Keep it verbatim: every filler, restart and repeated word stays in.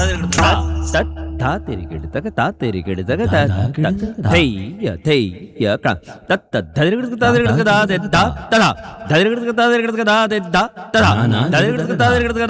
தத் தா தெரி கெடு தக தா தெரி கெடு தக த தைய தைய க தத் தத் ததிரி கெடு ததிரி கெடு தா தெ தா தடா ததிரி கெடு ததிரி கெடு தா தெ தா தடா ததிரி கெடு ததிரி கெடு